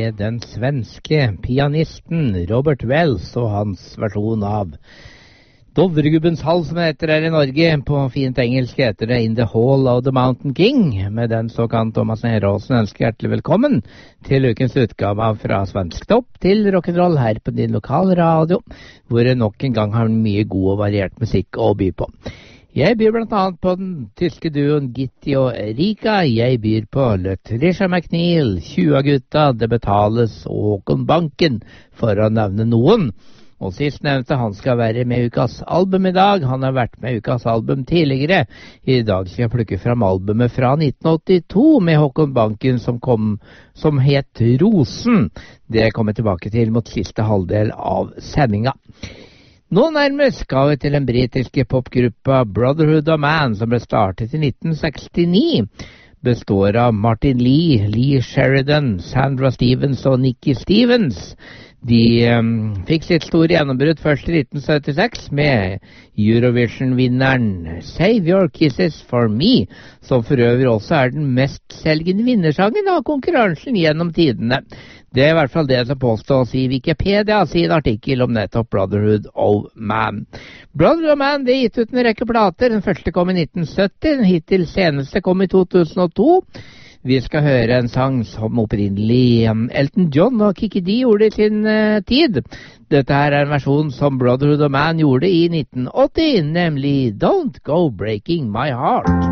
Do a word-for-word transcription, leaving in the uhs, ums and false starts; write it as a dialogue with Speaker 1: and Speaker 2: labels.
Speaker 1: med den svenske pianisten Robert Wells og hans versjon av Dovregubbens hall, som det heter her i Norge. På fint engelsk heter det In the Hall of the Mountain King. Med den så kan Thomas Neråsen ønske hjertelig velkommen til ukens utgave av Fra Svensk Topp til rock'n'roll her på din lokalradio, hvor det nok en gang har mye god og variert musikk å by på. Jeg byr blant annet på den tyske duoen Gitti og Erika. Jeg byr på Le Trisha McNeil, Tjua-gutta, Det Betales og Håkon Banken, for å nevne noen. Og sist nevnte, han skal være med ukas album i dag. Han har vært med ukas album tidligere. I dag skal jeg plukke fram albumet fra nitten åttito med Håkon Banken som kom, som het Rosen. Det kommer jeg tilbake til mot siste halvdel av sendinga. Nå nærmest skal vi til den britiske popgruppa Brotherhood of Man, som ble startet i nitten sekstini. Består av Martin Lee, Lee Sheridan, Sandra Stevens og Nicky Stevens. De um, fikk sitt store gjennombrudd først i nitten syttiseks med Eurovision-vinneren Save Your Kisses for Me, som for øvrig også er den mest selgende vinnersangen av konkurransen gjennom tidene. Det er i hvert fall det som påstås i Wikipedia sin artikkel om nettopp Brotherhood of Man. Brotherhood of Man, det er gitt ut en rekke plater. Den første kom i nitten sytti, den hittil seneste kom i to tusen og to. Vi skal høre en sang som opprinnelig Elton John og Kiki D gjorde i sin uh, tid. Dette her er en versjon som Brotherhood of Man gjorde i nitten åtti, nemlig Don't Go Breaking My Heart.